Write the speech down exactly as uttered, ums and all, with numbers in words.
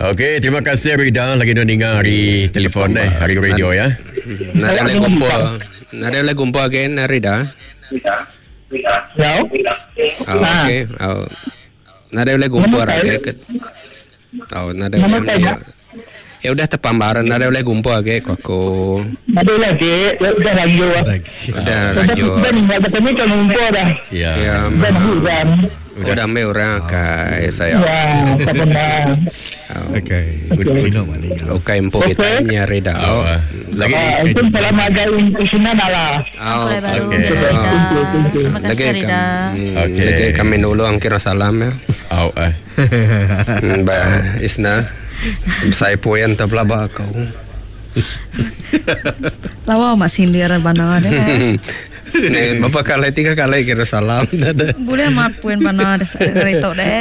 Okey, terima kasih Rida lagi dah dengar hari telefon eh, hari radio ya. Nada le gumpo. Nada le gumpo again Rida. Ya. Oh, okey. Oh. Nada le gumpo lagi. Oh, nada le. Ya udah tepambaran nada le gumpo lagi kok. Ada lagi, udah lanjut. Udah lanjut. Udah nih, ada kami kan ngumpul dah. Ya. Ya, Udah hujan. udah me orang kai saya. Ya, tak benar. Okay. Okay, empo kita nya Rida. Oh, ah. Lagi Ah, ni. itu selama gain isinan ala. Oh, Mulai baru okey. Rida. Terima lagi kasih Rida. kami, Okey. lagi kami dulu angkir salam ya. Au eh. Ba isna saya poyan tablaba kau. Lawa mak sindir bana deh. Nih, bapak kali tiga kali kira salam. Boleh mat puan bana ada cerita deh.